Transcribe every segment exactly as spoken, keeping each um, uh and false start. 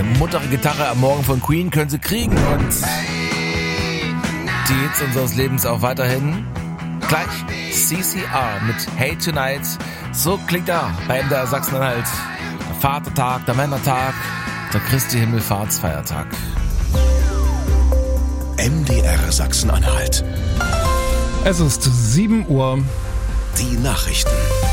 muntere Gitarre am Morgen von Queen können Sie kriegen und die Hits unseres Lebens auch weiterhin. Gleich C C R mit Hey Tonight. So klingt er bei M D R Sachsen-Anhalt. Der Vatertag, der Männertag, der Christi Himmelfahrtsfeiertag. M D R Sachsen-Anhalt. Es ist sieben Uhr. Die Nachrichten.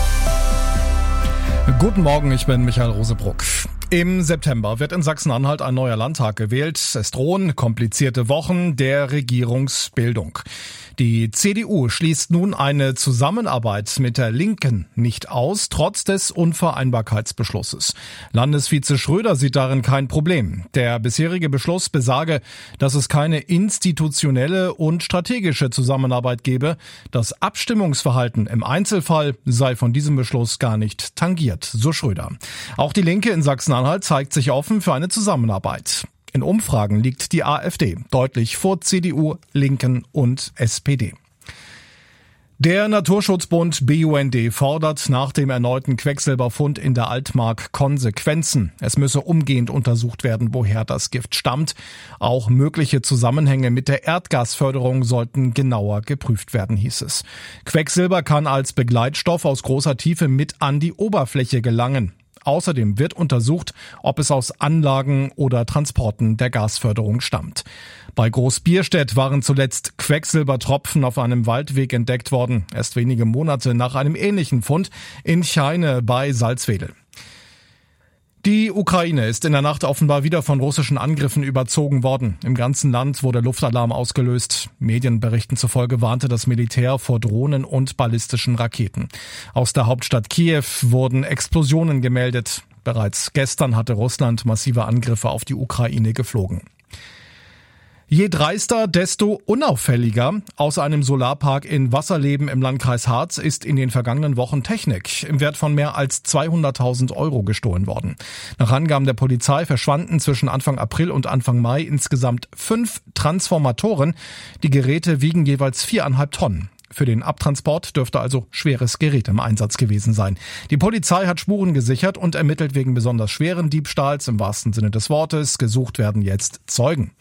Guten Morgen, ich bin Michael Rosebruck. Im September wird in Sachsen-Anhalt ein neuer Landtag gewählt. Es drohen komplizierte Wochen der Regierungsbildung. Die C D U schließt nun eine Zusammenarbeit mit der Linken nicht aus, trotz des Unvereinbarkeitsbeschlusses. Landesvize Schröder sieht darin kein Problem. Der bisherige Beschluss besage, dass es keine institutionelle und strategische Zusammenarbeit gebe. Das Abstimmungsverhalten im Einzelfall sei von diesem Beschluss gar nicht tangiert, so Schröder. Auch die Linke in Sachsen-Anhalt zeigt sich offen für eine Zusammenarbeit. In Umfragen liegt die AfD deutlich vor C D U, Linken und S P D. Der Naturschutzbund B U N D fordert nach dem erneuten Quecksilberfund in der Altmark Konsequenzen. Es müsse umgehend untersucht werden, woher das Gift stammt. Auch mögliche Zusammenhänge mit der Erdgasförderung sollten genauer geprüft werden, hieß es. Quecksilber kann als Begleitstoff aus großer Tiefe mit an die Oberfläche gelangen. Außerdem wird untersucht, ob es aus Anlagen oder Transporten der Gasförderung stammt. Bei Großbierstedt waren zuletzt Quecksilbertropfen auf einem Waldweg entdeckt worden, erst wenige Monate nach einem ähnlichen Fund in Cheine bei Salzwedel. Die Ukraine ist in der Nacht offenbar wieder von russischen Angriffen überzogen worden. Im ganzen Land wurde Luftalarm ausgelöst. Medienberichten zufolge warnte das Militär vor Drohnen und ballistischen Raketen. Aus der Hauptstadt Kiew wurden Explosionen gemeldet. Bereits gestern hatte Russland massive Angriffe auf die Ukraine geflogen. Je dreister, desto unauffälliger. Aus einem Solarpark in Wasserleben im Landkreis Harz ist in den vergangenen Wochen Technik im Wert von mehr als zweihunderttausend Euro gestohlen worden. Nach Angaben der Polizei verschwanden zwischen Anfang April und Anfang Mai insgesamt fünf Transformatoren. Die Geräte wiegen jeweils viereinhalb Tonnen. Für den Abtransport dürfte also schweres Gerät im Einsatz gewesen sein. Die Polizei hat Spuren gesichert und ermittelt wegen besonders schweren Diebstahls im wahrsten Sinne des Wortes. Gesucht werden jetzt Zeugen.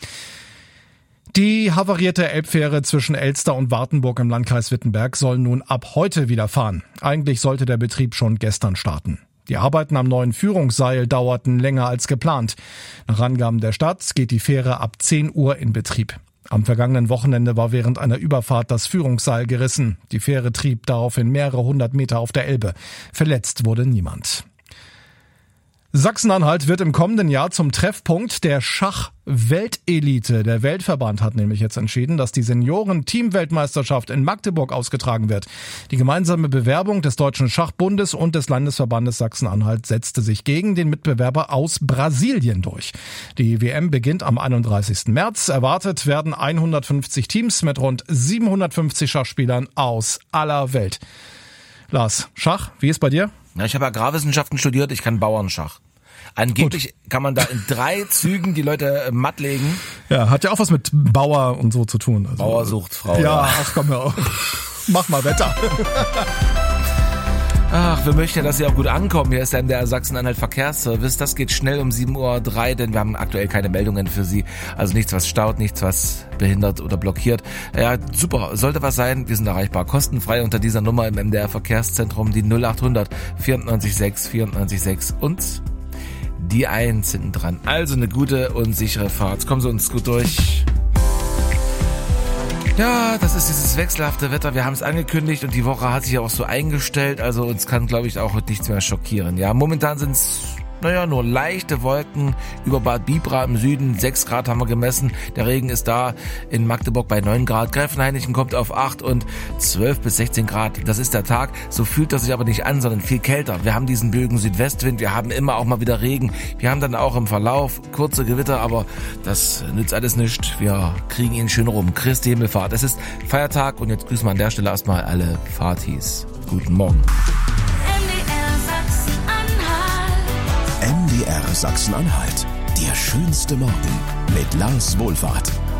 Die havarierte Elbfähre zwischen Elster und Wartenburg im Landkreis Wittenberg soll nun ab heute wieder fahren. Eigentlich sollte der Betrieb schon gestern starten. Die Arbeiten am neuen Führungsseil dauerten länger als geplant. Nach Angaben der Stadt geht die Fähre ab zehn Uhr in Betrieb. Am vergangenen Wochenende war während einer Überfahrt das Führungsseil gerissen. Die Fähre trieb daraufhin mehrere hundert Meter auf der Elbe. Verletzt wurde niemand. Sachsen-Anhalt wird im kommenden Jahr zum Treffpunkt der Schach-Weltelite. Der Weltverband hat nämlich jetzt entschieden, dass die Senioren-Team-Weltmeisterschaft in Magdeburg ausgetragen wird. Die gemeinsame Bewerbung des Deutschen Schachbundes und des Landesverbandes Sachsen-Anhalt setzte sich gegen den Mitbewerber aus Brasilien durch. Die W M beginnt am einunddreißigsten März. Erwartet werden hundertfünfzig Teams mit rund siebenhundertfünfzig Schachspielern aus aller Welt. Lars, Schach, wie ist bei dir? Ja, ich habe Agrarwissenschaften studiert, ich kann Bauernschach. Angeblich Gut. kann man da in drei Zügen die Leute matt legen. Ja, hat ja auch was mit Bauer und so zu tun. Also, Bauer sucht Frau. Ja, ach komm ja. Mach mal Wetter. Ach, wir möchten ja, dass Sie auch gut ankommen. Hier ist der M D R Sachsen-Anhalt Verkehrsservice. Das geht schnell um sieben Uhr drei, denn wir haben aktuell keine Meldungen für Sie. Also nichts, was staut, nichts, was behindert oder blockiert. Ja, super. Sollte was sein, wir sind erreichbar. Kostenfrei unter dieser Nummer im M D R Verkehrszentrum, die null achthundert vierundneunzig sechs vierundneunzig sechs und die eins hinten dran. Also eine gute und sichere Fahrt. Kommen Sie uns gut durch. Ja, das ist dieses wechselhafte Wetter. Wir haben es angekündigt und die Woche hat sich ja auch so eingestellt. Also uns kann, glaube ich, auch heute nichts mehr schockieren. Ja, momentan sind es, naja, nur leichte Wolken über Bad Bibra im Süden. sechs Grad haben wir gemessen. Der Regen ist da in Magdeburg bei neun Grad. Greifenhainichen kommt auf acht und zwölf bis sechzehn Grad. Das ist der Tag. So fühlt das sich aber nicht an, sondern viel kälter. Wir haben diesen Bögen Südwestwind. Wir haben immer auch mal wieder Regen. Wir haben dann auch im Verlauf kurze Gewitter, aber das nützt alles nichts. Wir kriegen ihn schön rum. Christi Himmelfahrt. Es ist Feiertag und jetzt grüßen wir an der Stelle erstmal alle Fahrtis. Guten Morgen. M D R Sachsen-Anhalt. Der schönste Morgen mit Lars Wohlfahrt.